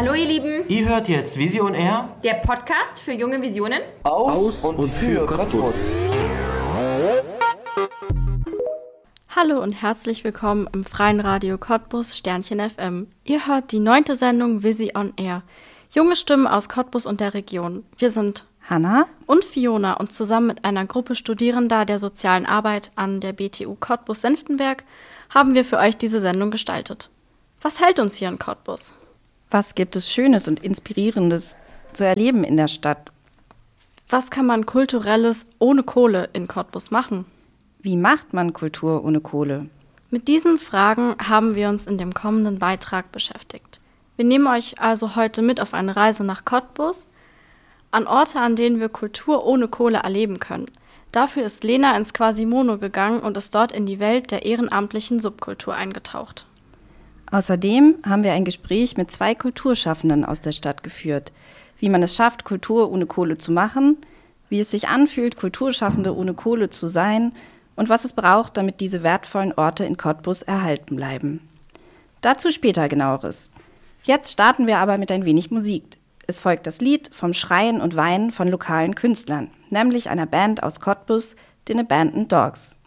Hallo ihr Lieben, Ihr hört jetzt Vision Air, der Podcast für junge Visionen. aus und für Cottbus. Hallo und herzlich willkommen im freien Radio Cottbus Sternchen FM. Ihr hört die 9. Sendung Vision Air. Junge Stimmen aus Cottbus und der Region. Wir sind Hanna und Fiona und zusammen mit einer Gruppe Studierender der sozialen Arbeit an der BTU Cottbus-Senftenberg haben wir für euch diese Sendung gestaltet. Was hält uns hier in Cottbus? Was gibt es Schönes und Inspirierendes zu erleben in der Stadt? Was kann man Kulturelles ohne Kohle in Cottbus machen? Wie macht man Kultur ohne Kohle? Mit diesen Fragen haben wir uns in dem kommenden Beitrag beschäftigt. Wir nehmen euch also heute mit auf eine Reise nach Cottbus, an Orte, an denen wir Kultur ohne Kohle erleben können. Dafür ist Lena ins Quasimodo gegangen und ist dort in die Welt der ehrenamtlichen Subkultur eingetaucht. Außerdem haben wir ein Gespräch mit 2 Kulturschaffenden aus der Stadt geführt, wie man es schafft, Kultur ohne Kohle zu machen, wie es sich anfühlt, Kulturschaffende ohne Kohle zu sein und was es braucht, damit diese wertvollen Orte in Cottbus erhalten bleiben. Dazu später genaueres. Jetzt starten wir aber mit ein wenig Musik. Es folgt das Lied vom Schreien und Weinen von lokalen Künstlern, nämlich einer Band aus Cottbus, den Abandoned Dogs.